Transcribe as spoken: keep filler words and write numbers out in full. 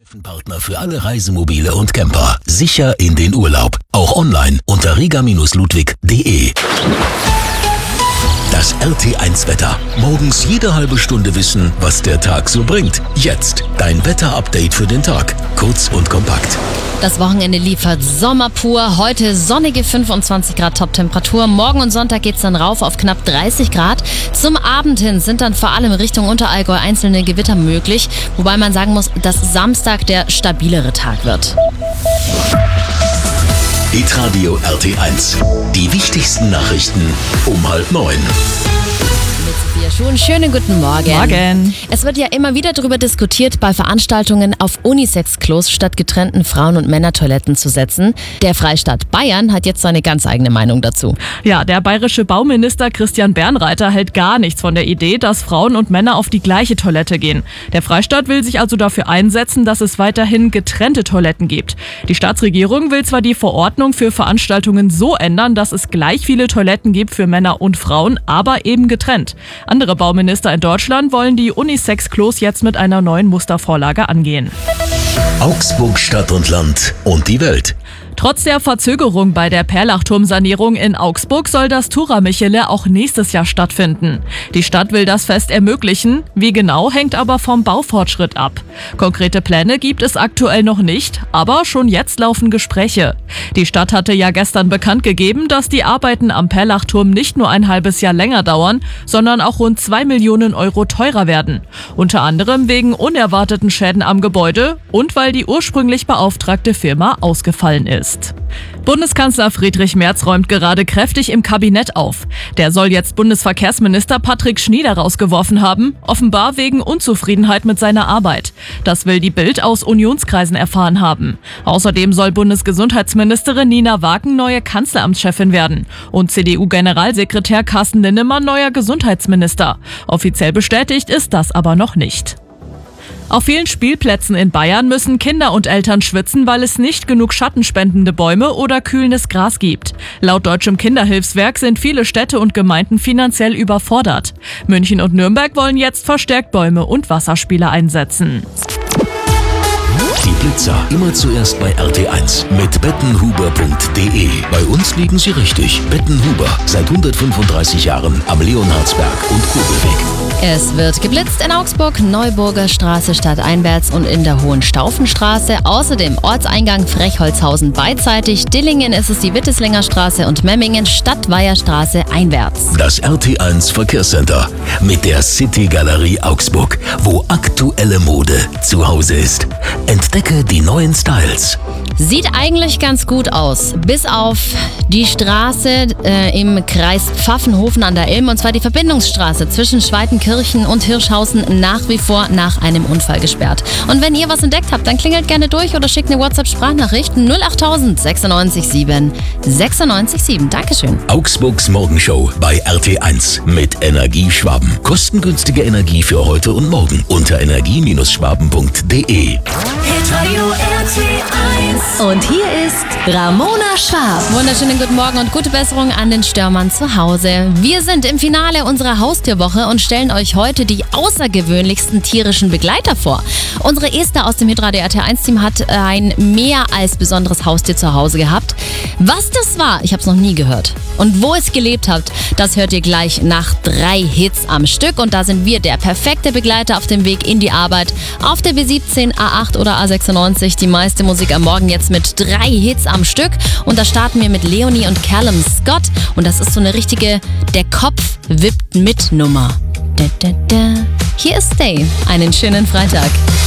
Partner für alle Reisemobile und Camper. Sicher in den Urlaub. Auch online unter riga Bindestrich ludwig punkt de. Das R T eins Wetter. Morgens jede halbe Stunde wissen, was der Tag so bringt. Jetzt dein Wetter-Update für den Tag. Kurz und kompakt. Das Wochenende liefert Sommer pur. Heute sonnige fünfundzwanzig Grad Top-Temperatur. Morgen und Sonntag geht's dann rauf auf knapp dreißig Grad. Zum Abend hin sind dann vor allem Richtung Unterallgäu einzelne Gewitter möglich. Wobei man sagen muss, dass Samstag der stabilere Tag wird. Hitradio R T eins. Die wichtigsten Nachrichten um halb neun. Mit Sophia Schuhn. Schönen guten Morgen. Morgen. Es wird ja immer wieder darüber diskutiert, bei Veranstaltungen auf Unisex-Klos statt getrennten Frauen- und Männertoiletten zu setzen. Der Freistaat Bayern hat jetzt seine ganz eigene Meinung dazu. Ja, der bayerische Bauminister Christian Bernreiter hält gar nichts von der Idee, dass Frauen und Männer auf die gleiche Toilette gehen. Der Freistaat will sich also dafür einsetzen, dass es weiterhin getrennte Toiletten gibt. Die Staatsregierung will zwar die Verordnung für Veranstaltungen so ändern, dass es gleich viele Toiletten gibt für Männer und Frauen, aber eben getrennt. Andere Bauminister in Deutschland wollen die Unisex-Klos jetzt mit einer neuen Mustervorlage angehen. Augsburg, Stadt und Land und die Welt. Trotz der Verzögerung bei der Perlachturmsanierung in Augsburg soll das Tura-Michele auch nächstes Jahr stattfinden. Die Stadt will das Fest ermöglichen. Wie genau, hängt aber vom Baufortschritt ab. Konkrete Pläne gibt es aktuell noch nicht, aber schon jetzt laufen Gespräche. Die Stadt hatte ja gestern bekannt gegeben, dass die Arbeiten am Perlachturm nicht nur ein halbes Jahr länger dauern, sondern auch rund zwei Millionen Euro teurer werden. Unter anderem wegen unerwarteten Schäden am Gebäude und weil die ursprünglich beauftragte Firma ausgefallen ist. Bundeskanzler Friedrich Merz räumt gerade kräftig im Kabinett auf. Der soll jetzt Bundesverkehrsminister Patrick Schnieder rausgeworfen haben, offenbar wegen Unzufriedenheit mit seiner Arbeit. Das will die Bild aus Unionskreisen erfahren haben. Außerdem soll Bundesgesundheitsministerin Nina Wagen neue Kanzleramtschefin werden und C D U-Generalsekretär Carsten Linnemann neuer Gesundheitsminister. Offiziell bestätigt ist das aber noch nicht. Auf vielen Spielplätzen in Bayern müssen Kinder und Eltern schwitzen, weil es nicht genug schattenspendende Bäume oder kühlendes Gras gibt. Laut Deutschem Kinderhilfswerk sind viele Städte und Gemeinden finanziell überfordert. München und Nürnberg wollen jetzt verstärkt Bäume und Wasserspiele einsetzen. Die Blitzer immer zuerst bei R T eins mit bettenhuber punkt de. Bei uns liegen sie richtig. Bettenhuber, seit hundertfünfunddreißig Jahren am Leonhardsberg und Kurbelweg. Es wird geblitzt in Augsburg, Neuburger Straße stadteinwärts und in der Hohenstaufenstraße. Außerdem Ortseingang Frechholzhausen beidseitig. Dillingen ist es die Witteslinger Straße und Memmingen Stadtweiherstraße einwärts. Das R T eins Verkehrscenter mit der City Galerie Augsburg, wo aktuelle Mode zu Hause ist. Entdecke die neuen Styles. Sieht eigentlich ganz gut aus, bis auf die Straße äh, im Kreis Pfaffenhofen an der Ilm, und zwar die Verbindungsstraße zwischen Schweitenkirchen und Hirschhausen nach wie vor nach einem Unfall gesperrt. Und wenn ihr was entdeckt habt, dann klingelt gerne durch oder schickt eine WhatsApp-Sprachnachricht null acht tausend sechsundneunzig sieben sechsundneunzig sieben. Dankeschön. Augsburgs Morgenshow bei R T eins mit Energie Schwaben. Kostengünstige Energie für heute und morgen unter energie Bindestrich schwaben punkt de. Hitradio R T eins. Und hier ist Ramona Schwab. Wunderschönen guten Morgen und gute Besserung an den Störmann zu Hause. Wir sind im Finale unserer Haustierwoche und stellen euch heute die außergewöhnlichsten tierischen Begleiter vor. Unsere Esther aus dem Hitradio R T eins Team hat ein mehr als besonderes Haustier zu Hause gehabt. Was das war, ich habe es noch nie gehört. Und wo es gelebt hat, das hört ihr gleich nach drei Hits am Stück. Und da sind wir der perfekte Begleiter auf dem Weg in die Arbeit. Auf der B siebzehn, A acht oder A sechsundneunzig. Die meiste Musik am Morgen jetzt mit drei Hits am Stück. Und da starten wir mit Leonie und Callum Scott. Und das ist so eine richtige Der Kopf wippt mit Nummer. Da, da, da. Hier ist Stay. Einen schönen Freitag.